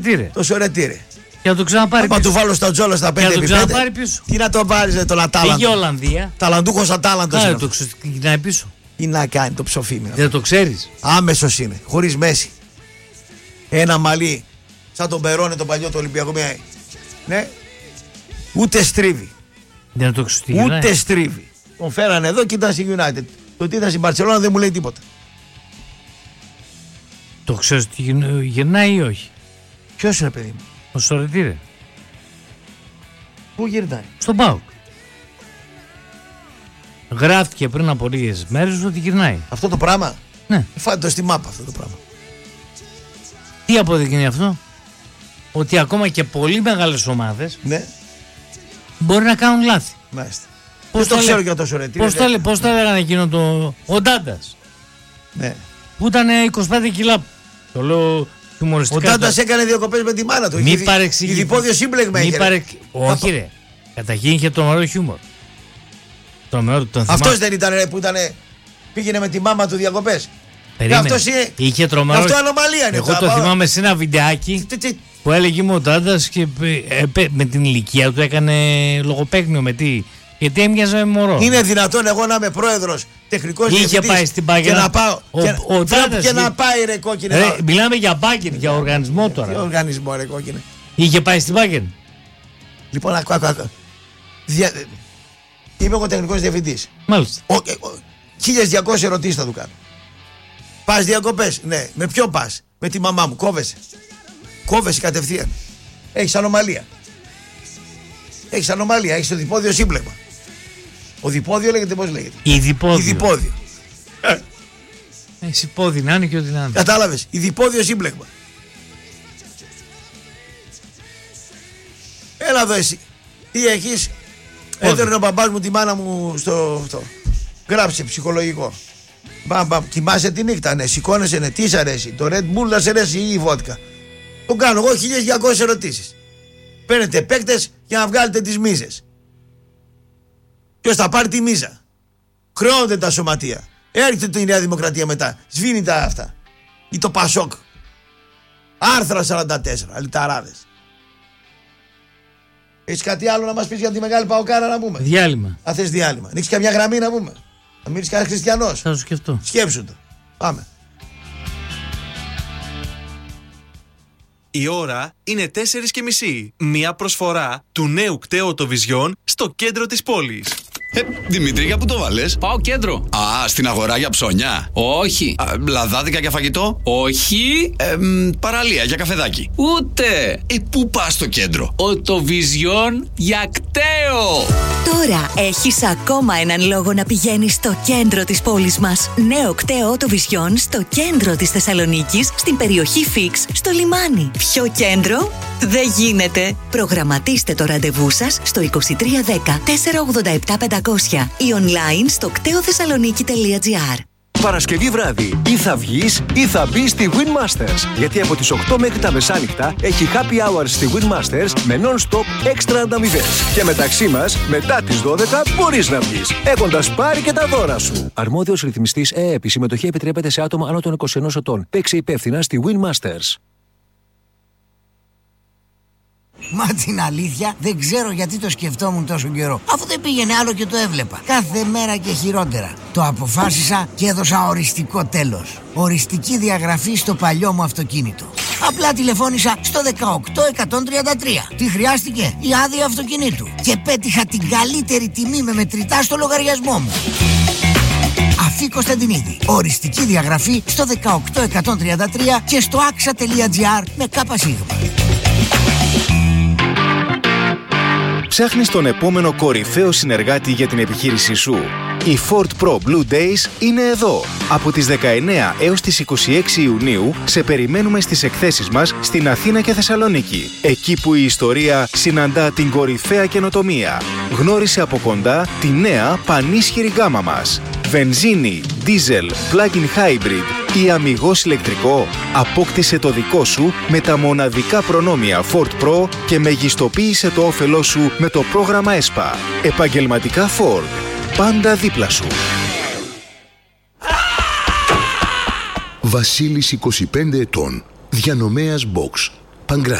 Το ρετήρε. Και να το ξαναπάρει. Μα του βάλω στα τζόλα στα 5 επί 5. Τι να το πάρει τον Ατάλαντο. Πήγε Ολλανδία. Ταλαντούχος Ατάλαντος. Άρα το ξεκινάει πίσω. Τι να κάνει το ψοφίμι. Δεν το ξέρεις. Άμεσος είναι. Χωρίς μέση. Ένα μαλλί. Σαν τον Περόνε τον παλιό του Ολυμπιακού. Ναι. Ούτε στρίβει. Δεν το ξεκινάει. Ούτε στρίβει. Τον φέρανε εδώ και ήταν στη United. Το τι ήταν στην Μπαρσελόνα δεν μου λέει τίποτα. Το ξέρεις ότι γυρνάει ή όχι? Ποιος είναι παιδί μου? Ο Σορετήρε. Πού γυρνάει? Στον ΠΑΟΚ. Γράφτηκε πριν από λίγες μέρες ότι γυρνάει. Αυτό το πράγμα? Ναι. Φάτε το στη μάπα αυτό το πράγμα. Τι αποδεικνύει αυτό? Ότι ακόμα και πολύ μεγάλες ομάδες, ναι, μπορεί να κάνουν λάθη. Μάλιστα. Πώς το ξέρω για το Σορετήρε? Πώς το έλεγαν εκείνο ο Ντάντας? Ναι. Που ήταν 25 κιλά. Το λέω χιουμοριστικά. Ο Ντάντας έκανε διακοπές με τη μάνα του. Μη παρεξηγείς. Διπόδιο σύμπλεγμα είχε. Όχι ρε. Καταρχήν είχε τρομερό χιούμορ. Αυτός δεν ήταν που πήγαινε με τη μάμα του διακοπές? Είχε τρομερό. Αυτό ανομαλία είναι. Εγώ το θυμάμαι σε ένα βιντεάκι που έλεγε μου ο Ντάντας και με την ηλικία του έκανε λογοπαίγνιο με τι. Γιατί έμοιαζε με μωρό. Είναι δυνατόν εγώ να είμαι πρόεδρος, τεχνικός διευθυντής? Είχε πάει στην Bayern και να πάω. Και να πάει ρε κόκκινε. Μιλάμε για Bayern, για οργανισμό τώρα. Τι οργανισμό ρε κόκκινε? Είχε πάει στην Bayern. Λοιπόν, άκου. Είμαι εγώ τεχνικός διευθυντής. Μάλιστα. 1200 ερωτήσεις θα του κάνω. Πας διακοπές? Ναι. Με ποιον πας? Με τη μαμά μου. Κόβεσαι κατευθείαν. Έχεις ανομαλία. Έχεις το διπόδιο σύμπλεγμα. Ο διπόδιο λέγεται, πώς λέγεται? Η διπόδιο. Εσύ πόδι να είναι και ό,τι να είναι. Κατάλαβες, η διπόδιο σύμπλεγμα. Έλα εδώ εσύ. Τι έχεις? Έδωρε ο μπαμπάς μου τη μάνα μου στο αυτό. Γράψε ψυχολογικό. Μπαμπαμ, κοιμάσαι τη νύχτα, ναι. Σηκώνεσαι, ναι. Τι σ' αρέσει? Το Red Bull να σε αρέσει ή η βότκα? Το κάνω εγώ 1200 ερωτήσεις. Παίρνετε παίκτες για να βγάλετε τις μίζες. Ποιος θα πάρει τη μίζα? Χρεώνονται τα σωματεία. Έρχεται η Νέα Δημοκρατία μετά. Σβήνει τα αυτά. Ή το Πασόκ. Άρθρα 44. Αλυταράδες. Έχεις κάτι άλλο να μας πεις για τη μεγάλη Παοκάρα να πούμε? Διάλειμμα. Αν θες διάλειμμα. Ανοίξεις καμιά γραμμή να πούμε? Να μείνεις κανένα χριστιανός? Θα το σκεφτώ. Σκέψου το. Πάμε. Η ώρα είναι 4:30. Μια προσφορά του νέου κταίου το Vision στο κέντρο της πόλης. Δημήτρη, για πού το βάλες? Πάω κέντρο. Α, στην αγορά για ψώνια? Όχι. Λαδάδικα για φαγητό? Όχι. Παραλία για καφεδάκι? Ούτε. Πού πας στο κέντρο? Το Vision για κταίο. Τώρα έχεις ακόμα έναν λόγο να πηγαίνεις στο κέντρο της πόλης μας. Νέο κταίο το Vision στο κέντρο της Θεσσαλονίκης, στην περιοχή Φίξ, στο λιμάνι. Πιο κέντρο δεν γίνεται. Προγραμματίστε το ραντεβού σας στο 2310 487 500 ή online στο κτεοθεσσαλονίκη.gr. Παρασκευή βράδυ ή θα βγεις ή θα μπεις στη Winmasters. Γιατί από τις 8 μέχρι τα μεσάνυχτα έχει happy hours στη Winmasters με non-stop έξτρα ανταμοιβές. Και μεταξύ μας, μετά τις 12 μπορείς να βγεις, έχοντας πάρει και τα δώρα σου. Αρμόδιος ρυθμιστής ΕΕΠ. Η συμμετοχή επιτρέπεται σε άτομα άνω των 21 ετών. Παίξε υπεύθυνα στη Winmasters. Μα την αλήθεια δεν ξέρω γιατί το σκεφτόμουν τόσο καιρό. Αφού δεν πήγαινε άλλο και το έβλεπα. Κάθε μέρα και χειρότερα. Το αποφάσισα και έδωσα οριστικό τέλος. Οριστική διαγραφή στο παλιό μου αυτοκίνητο. Απλά τηλεφώνησα στο 18133. Τι χρειάστηκε? Η άδεια αυτοκινήτου. Και πέτυχα την καλύτερη τιμή με μετρητά στο λογαριασμό μου. Αφή Κωνσταντινίδη. Οριστική διαγραφή στο 18133 και στο axa.gr με ΚΣ. Ψάχνεις τον επόμενο κορυφαίο συνεργάτη για την επιχείρησή σου? Οι Ford Pro Blue Days είναι εδώ. Από τις 19 έως τις 26 Ιουνίου σε περιμένουμε στις εκθέσεις μας στην Αθήνα και Θεσσαλονίκη. Εκεί που η ιστορία συναντά την κορυφαία καινοτομία. Γνώρισε από κοντά τη νέα πανίσχυρη γκάμα μας. Βενζίνη, δίζελ, plug-in hybrid ή αμιγώς ηλεκτρικό. Απόκτησε το δικό σου με τα μοναδικά προνόμια Ford Pro και μεγιστοποίησε το όφελό σου με το πρόγραμμα ESPA. Επαγγελματικά Ford. Πάντα δίπλα σου. Βασίλης 25 ετών. Διανομέας Box. Pancrase.